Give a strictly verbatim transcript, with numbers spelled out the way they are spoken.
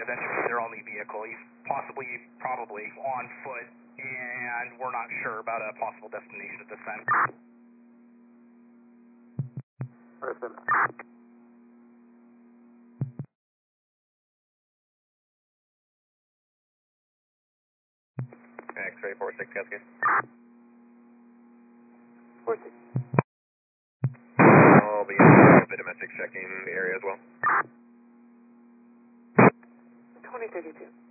eventually be their only vehicle. He's possibly, probably on foot, and we're not sure about a possible destination at this time. Person. X-ray four six, Cascade. four six. I'll be in the domestic checking the area as well. twenty thirty-two.